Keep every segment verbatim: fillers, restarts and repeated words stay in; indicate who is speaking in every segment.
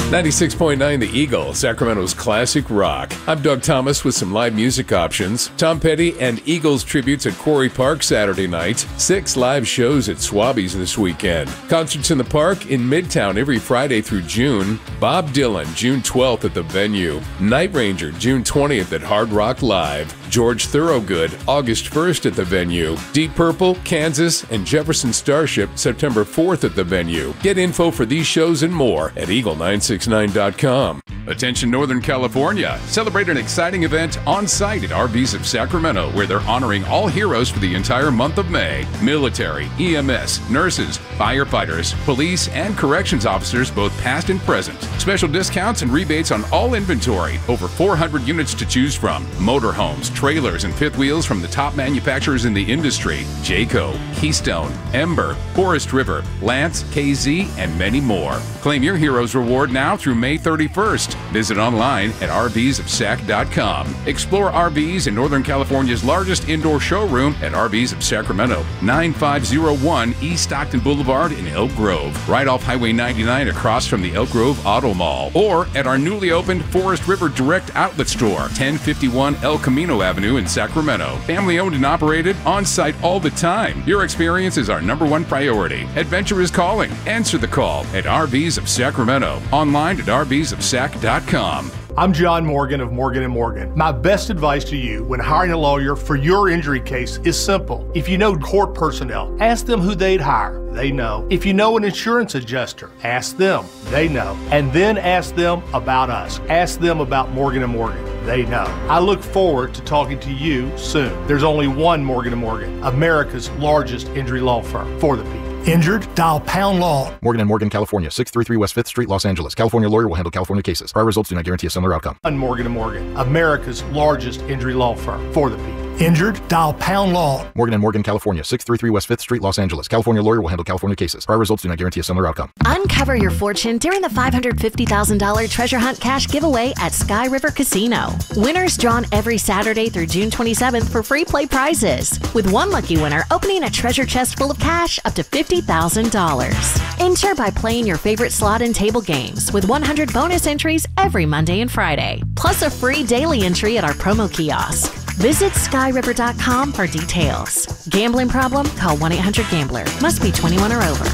Speaker 1: ninety-six point nine The Eagle, Sacramento's classic rock. I'm Doug Thomas with some live music options. Tom Petty and Eagles tributes at Quarry Park Saturday night. Six live shows at Swabby's this weekend. Concerts in the park in Midtown every Friday through June. Bob Dylan, June twelfth at the Venue. Night Ranger, June twentieth at Hard Rock Live. George Thorogood, August first at the Venue. Deep Purple, Kansas, and Jefferson Starship, September fourth at the Venue. Get info for these shows and more at eagle nine six nine dot com. Attention Northern California. Celebrate an exciting event on site at R Vs of Sacramento, where they're honoring all heroes for the entire month of May. Military, E M S, nurses, firefighters, police, and corrections officers, both past and present. Special discounts and rebates on all inventory. Over four hundred units to choose from. Motorhomes, trailers, and fifth wheels from the top manufacturers in the industry. Jayco, Keystone, Ember, Forest River, Lance, K Z, and many more. Claim your Heroes Reward now through May thirty-first. Visit online at r vs of sac dot com. Explore R Vs in Northern California's largest indoor showroom at R Vs of Sacramento, ninety-five oh one East Stockton Boulevard in Elk Grove, right off Highway ninety-nine across from the Elk Grove Auto Mall, or at our newly opened Forest River Direct Outlet Store, ten fifty-one El Camino Avenue in Sacramento. Family owned and operated, on site all the time. Your experience is our number one priority. Adventure is calling. Answer the call at R Vs of Sacramento. Online at r vs of sac dot com.
Speaker 2: I'm John Morgan of Morgan and Morgan. My best advice to you when hiring a lawyer for your injury case is simple. If you know court personnel, ask them who they'd hire. They know. If you know an insurance adjuster, ask them. They know. And then ask them about us. Ask them about Morgan and Morgan. They know. I look forward to talking to you soon. There's only one Morgan and Morgan, America's largest injury law firm for the people. Injured? Dial pound law.
Speaker 3: Morgan and Morgan, California, six thirty-three West fifth Street, Los Angeles. California lawyer will handle California cases. Prior results do not guarantee a similar outcome.
Speaker 2: Morgan and Morgan, America's largest injury law firm for the people. Injured? Dial pound law.
Speaker 3: Morgan and Morgan, California, six thirty-three West fifth Street, Los Angeles. California lawyer will handle California cases. Prior results do not guarantee a similar outcome.
Speaker 4: Uncover your fortune during the five hundred fifty thousand dollars Treasure Hunt Cash giveaway at Sky River Casino. Winners drawn every Saturday through June twenty-seventh for free play prizes, with one lucky winner opening a treasure chest full of cash up to fifty thousand dollars. Enter by playing your favorite slot and table games with one hundred bonus entries every Monday and Friday, plus a free daily entry at our promo kiosk. Visit sky river dot com for details. Gambling problem? Call one eight hundred gambler. Must be twenty-one or over.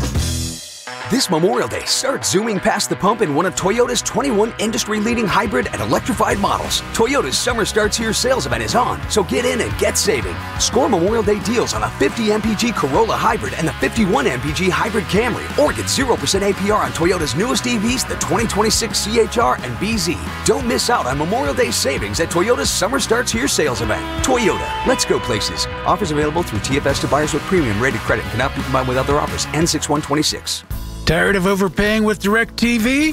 Speaker 5: This Memorial Day, start zooming past the pump in one of Toyota's twenty-one industry-leading hybrid and electrified models. Toyota's Summer Starts Here sales event is on, so get in and get saving. Score Memorial Day deals on a fifty M P G Corolla Hybrid and the fifty-one M P G Hybrid Camry, or get zero percent A P R on Toyota's newest E Vs, the twenty twenty-six C H R and B Z. Don't miss out on Memorial Day savings at Toyota's Summer Starts Here sales event. Toyota, let's go places. Offers available through T F S to buyers with premium rated credit and cannot be combined with other offers. N six one twenty-six.
Speaker 6: Tired of overpaying with DirecTV?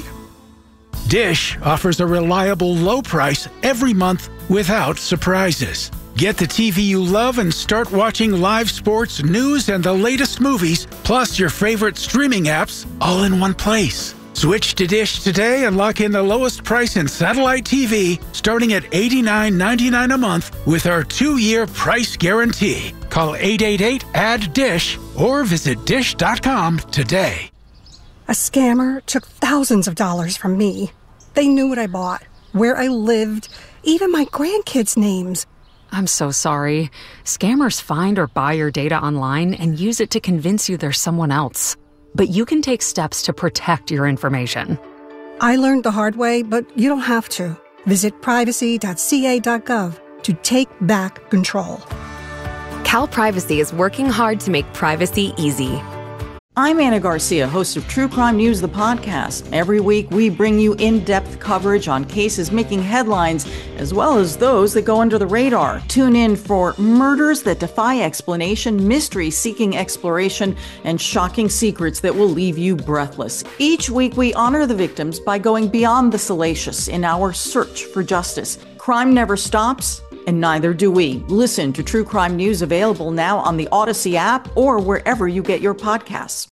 Speaker 6: Dish offers a reliable low price every month without surprises. Get the T V you love and start watching live sports, news, and the latest movies, plus your favorite streaming apps, all in one place. Switch to Dish today and lock in the lowest price in satellite T V, starting at eighty-nine ninety-nine a month with our two-year price guarantee. Call eight eight eight, A D D D I S H or visit dish dot com today.
Speaker 7: A scammer took thousands of dollars from me. They knew what I bought, where I lived, even my grandkids' names.
Speaker 8: I'm so sorry. Scammers find or buy your data online and use it to convince you there's someone else. But you can take steps to protect your information.
Speaker 7: I learned the hard way, but you don't have to. Visit privacy dot c a dot gov to take back control.
Speaker 9: Cal Privacy is working hard to make privacy easy.
Speaker 10: I'm Anna Garcia, host of True Crime News, the podcast. Every week, we bring you in-depth coverage on cases making headlines, as well as those that go under the radar. Tune in for murders that defy explanation, mysteries seeking exploration, and shocking secrets that will leave you breathless. Each week, we honor the victims by going beyond the salacious in our search for justice. Crime never stops, and neither do we. Listen to True Crime News, available now on the Odyssey app or wherever you get your podcasts.